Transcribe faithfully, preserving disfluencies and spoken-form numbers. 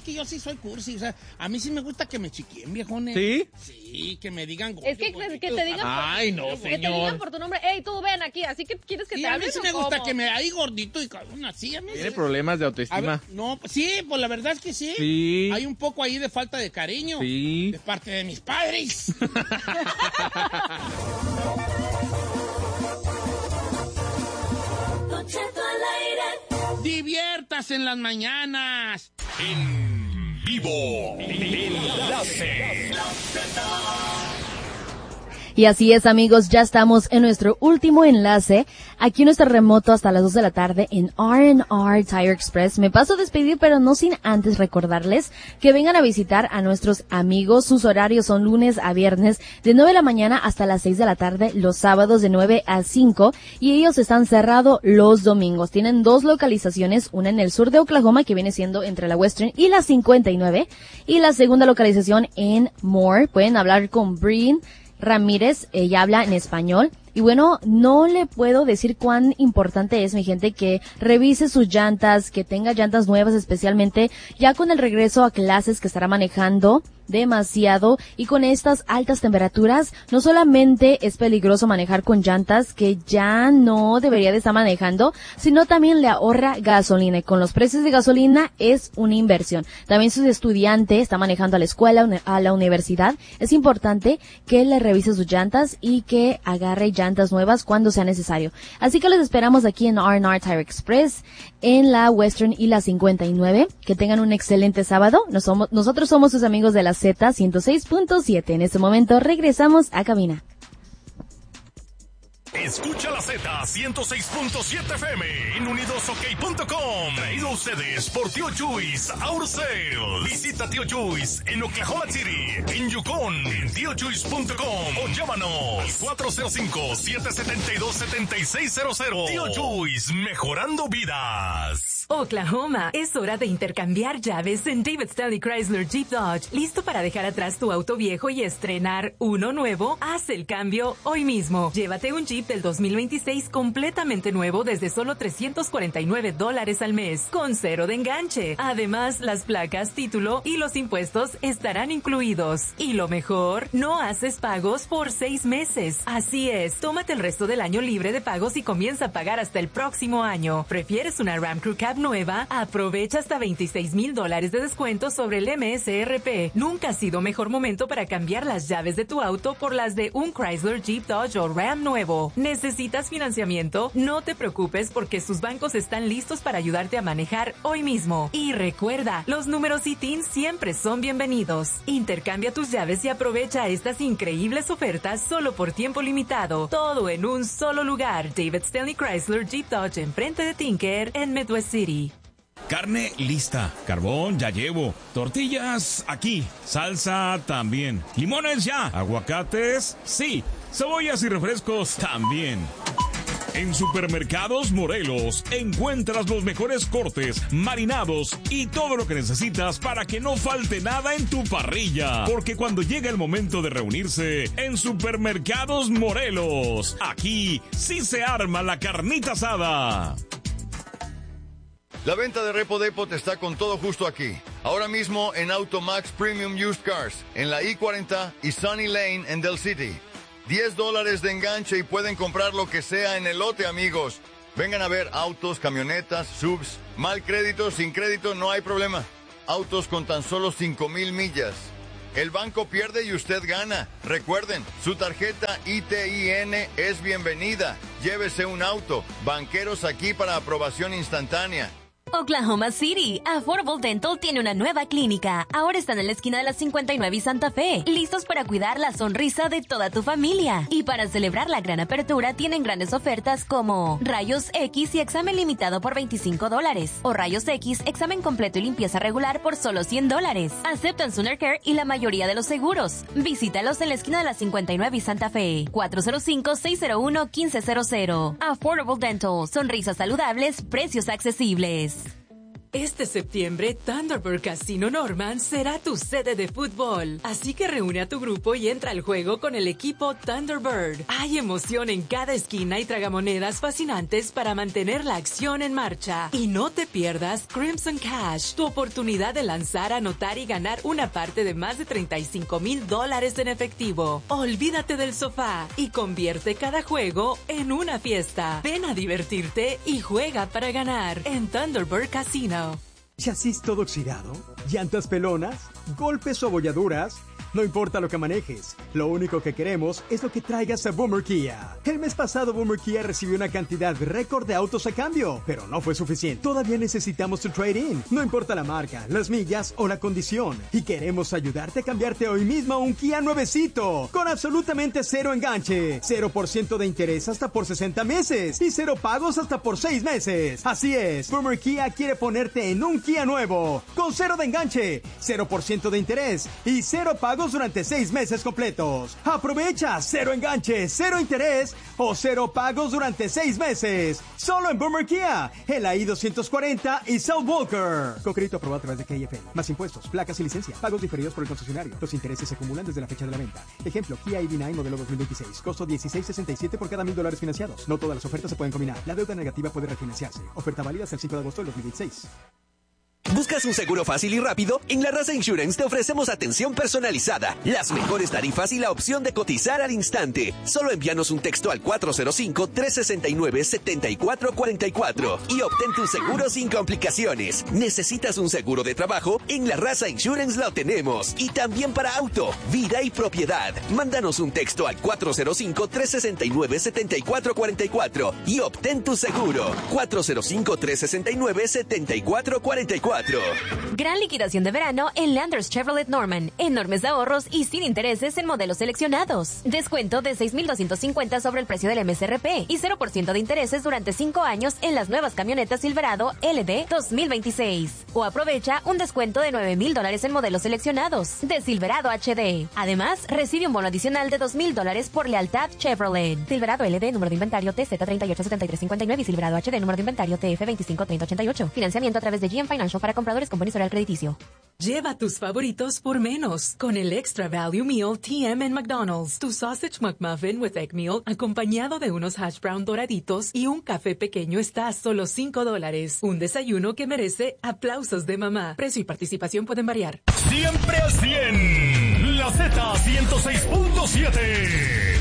que yo sí soy cursi, o sea, a mí sí me gusta que me chiquien, viejones. ¿Sí? Sí, que me digan gordo, Es que, que te digan Ay, por, no, que señor. te digan por tu nombre, hey, tú ven aquí, así que quieres que Sí, te a mí hablen sí o me gusta cómo? que me ahí gordito y cabrón, así a mí. Tiene problemas de A autoestima. ver, no, pues sí, pues la verdad es que sí. Sí. Hay un poco ahí de falta de cariño. Sí. De parte de mis padres. Diviertas en las mañanas. En vivo. Enlace. Y así es, amigos, ya estamos en nuestro último enlace, aquí en nuestro remoto hasta las dos de la tarde en R and R Tire Express. Me paso a despedir, pero no sin antes recordarles que vengan a visitar a nuestros amigos. Sus horarios son lunes a viernes de nueve de la mañana hasta las seis de la tarde, los sábados de nueve a cinco, y ellos están cerrados los domingos. Tienen dos localizaciones, una en el sur de Oklahoma, que viene siendo entre la Western y la cincuenta y nueve, y la segunda localización en Moore. Pueden hablar con Breen Ramírez, ella habla en español. Y bueno, no le puedo decir cuán importante es, mi gente, que revise sus llantas, que tenga llantas nuevas, especialmente ya con el regreso a clases que estará manejando demasiado, y con estas altas temperaturas no solamente es peligroso manejar con llantas que ya no debería de estar manejando, sino también le ahorra gasolina, y con los precios de gasolina es una inversión. También si su estudiante está manejando a la escuela, a la universidad, es importante que le revise sus llantas y que agarre llantas nuevas cuando sea necesario. Así que les esperamos aquí en R and R Tire Express en la Western y la cincuenta y nueve. Que tengan un excelente sábado. Nos somos, nosotros somos sus amigos de la Z ciento seis punto siete. En este momento regresamos a cabina. Escucha la Z ciento seis punto siete F M en unidos ok punto com. Traído a ustedes por Tío Chuys Auto Sales. Visita Tío Chuys en Oklahoma City, en Yukon, en tío chuys punto com o llámanos cuatro cero cinco, siete siete dos, siete seis cero cero. Tío Chuys, mejorando vidas. Oklahoma, es hora de intercambiar llaves en David Stanley Chrysler Jeep Dodge. ¿Listo para dejar atrás tu auto viejo y estrenar uno nuevo? Haz el cambio hoy mismo. Llévate un Jeep del dos mil veintiséis completamente nuevo desde solo trescientos cuarenta y nueve dólares al mes, con cero de enganche. Además, las placas, título y los impuestos estarán incluidos. Y lo mejor, no haces pagos por seis meses. Así es, tómate el resto del año libre de pagos y comienza a pagar hasta el próximo año. ¿Prefieres una Ram Crew Cab nueva? Aprovecha hasta veintiséis mil dólares de descuento sobre el M S R P. Nunca ha sido mejor momento para cambiar las llaves de tu auto por las de un Chrysler, Jeep, Dodge o Ram nuevo. ¿Necesitas financiamiento? No te preocupes, porque sus bancos están listos para ayudarte a manejar hoy mismo. Y recuerda, los números I T I N siempre son bienvenidos. Intercambia tus llaves y aprovecha estas increíbles ofertas solo por tiempo limitado. Todo en un solo lugar. David Stanley Chrysler Jeep Dodge, enfrente de Tinker en Midwest City. Carne lista, carbón ya llevo, tortillas aquí, salsa también, limones ya, aguacates sí, cebollas y refrescos también. En Supermercados Morelos encuentras los mejores cortes, marinados y todo lo que necesitas para que no falte nada en tu parrilla. Porque cuando llega el momento de reunirse en Supermercados Morelos, aquí sí se arma la carnita asada. La venta de Repo Depot está con todo justo aquí. Ahora mismo en Automax Premium Used Cars, en la I cuarenta y Sunny Lane en Del City. diez dólares de enganche y pueden comprar lo que sea en el lote, amigos. Vengan a ver autos, camionetas, subs. Mal crédito, sin crédito, no hay problema. Autos con tan solo cinco mil millas. El banco pierde y usted gana. Recuerden, su tarjeta I T I N es bienvenida. Llévese un auto. Banqueros aquí para aprobación instantánea. Oklahoma City, Affordable Dental tiene una nueva clínica. Ahora están en la esquina de la cincuenta y nueve y Santa Fe, listos para cuidar la sonrisa de toda tu familia. Y para celebrar la gran apertura, tienen grandes ofertas como rayos X y examen limitado por veinticinco dólares, o rayos X, examen completo y limpieza regular por solo cien dólares. Aceptan Sooner Care y la mayoría de los seguros. Visítalos en la esquina de la cincuenta y nueve y Santa Fe, cuatro cero cinco, seis cero uno, uno cinco cero cero. Affordable Dental, sonrisas saludables, precios accesibles. Este septiembre, Thunderbird Casino Norman será tu sede de fútbol. Así que reúne a tu grupo y entra al juego con el equipo Thunderbird. Hay emoción en cada esquina y tragamonedas fascinantes para mantener la acción en marcha. Y no te pierdas Crimson Cash, tu oportunidad de lanzar, anotar y ganar una parte de más de treinta y cinco mil dólares en efectivo. Olvídate del sofá y convierte cada juego en una fiesta. Ven a divertirte y juega para ganar en Thunderbird Casino. ¿Chasis todo oxidado? ¿Llantas pelonas? ¿Golpes o abolladuras? No importa lo que manejes, lo único que queremos es lo que traigas a Boomer Kia. El mes pasado Boomer Kia recibió una cantidad récord de autos a cambio, pero no fue suficiente. Todavía necesitamos tu trade-in. No importa la marca, las millas o la condición. Y queremos ayudarte a cambiarte hoy mismo a un Kia nuevecito, con absolutamente cero enganche, cero por ciento de interés hasta por sesenta meses y cero pagos hasta por seis meses. Así es, Boomer Kia quiere ponerte en un Kia nuevo, con cero de enganche, cero por ciento de interés y cero pagos durante seis meses completos. Aprovecha cero enganche, cero interés o cero pagos durante seis meses. Solo en Boomer Kia, en la I doscientos cuarenta y South Walker. Con crédito aprobado a través de K F L. Más impuestos, placas y licencia. Pagos diferidos por el concesionario. Los intereses se acumulan desde la fecha de la venta. Ejemplo, Kia I D nueve modelo dos mil veintiséis. Costo dieciséis sesenta y siete por cada mil dólares financiados. No todas las ofertas se pueden combinar. La deuda negativa puede refinanciarse. Oferta válida hasta el cinco de agosto del dos mil veintiséis. ¿Buscas un seguro fácil y rápido? En La Raza Insurance te ofrecemos atención personalizada, las mejores tarifas y la opción de cotizar al instante. Solo envíanos un texto al cuatro cero cinco, tres seis nueve, siete cuatro cuatro cuatro y obtén tu seguro sin complicaciones. ¿Necesitas un seguro de trabajo? En La Raza Insurance lo tenemos. Y también para auto, vida y propiedad. Mándanos un texto al cuatro cero cinco, tres seis nueve, siete cuatro cuatro cuatro y obtén tu seguro. cuatro cero cinco, tres seis nueve, siete cuatro cuatro cuatro. Gran liquidación de verano en Landers Chevrolet Norman. Enormes ahorros y sin intereses en modelos seleccionados. Descuento de seis mil doscientos cincuenta sobre el precio del M S R P y cero por ciento de intereses durante cinco años en las nuevas camionetas Silverado L D dos mil veintiséis. O aprovecha un descuento de nueve mil dólares en modelos seleccionados de Silverado H D. Además, recibe un bono adicional de dos mil dólares por lealtad Chevrolet. Silverado L D, número de inventario T Z tres ocho siete tres cinco nueve y Silverado H D, número de inventario T F veinticinco treinta ochenta y ocho. Financiamiento a través de G M Financial para compradores con buen historial crediticio. Lleva tus favoritos por menos con el Extra Value Meal T M en McDonald's. Tu Sausage McMuffin with Egg Meal acompañado de unos hash brown doraditos y un café pequeño está a solo cinco dólares. Un desayuno que merece aplausos de mamá. Precio y participación pueden variar. Siempre al cien. La Z ciento seis punto siete.